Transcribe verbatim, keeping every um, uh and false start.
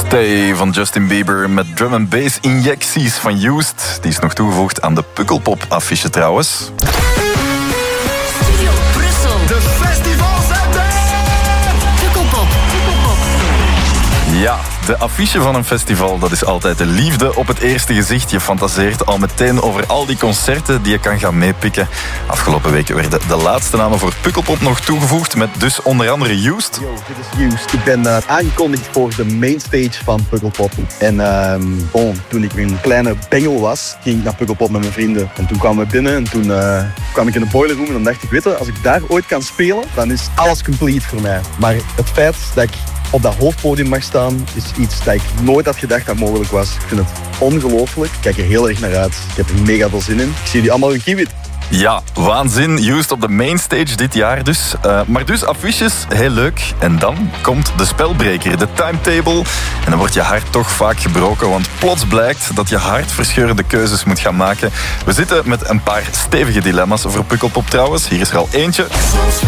Stay van Justin Bieber met drum and bass injecties van Used. Die is nog toegevoegd aan de Pukkelpop affiche trouwens. Studio Brussel. De festivals zijn er! Pukkelpop. Pukkelpop. Ja, de affiche van een festival, dat is altijd de liefde op het eerste gezicht. Je fantaseert al meteen over al die concerten die je kan gaan meepikken. Afgelopen weken werden de laatste namen voor Pukkelpop nog toegevoegd, met dus onder andere Used. Yo, dit is Used. Ik ben uh, aangekondigd voor de mainstage van Pukkelpop. En uh, bon, toen ik een kleine bengel was, ging ik naar Pukkelpop met mijn vrienden. En toen kwamen we binnen en toen uh, kwam ik in de boiler room en dan dacht ik, weet je, als ik daar ooit kan spelen, dan is alles complete voor mij. Maar het feit dat ik op dat hoofdpodium mag staan, is iets dat ik nooit had gedacht dat mogelijk was. Ik vind het ongelooflijk. Ik kijk er heel erg naar uit. Ik heb er mega veel zin in. Ik zie jullie allemaal in Kiewit. Ja, waanzin. Used op de mainstage dit jaar dus. Uh, maar dus affiches, heel leuk. En dan komt de spelbreker, de timetable. En dan wordt je hart toch vaak gebroken, want plots blijkt dat je hartverscheurende keuzes moet gaan maken. We zitten met een paar stevige dilemma's voor Pukkelpop trouwens. Hier is er al eentje.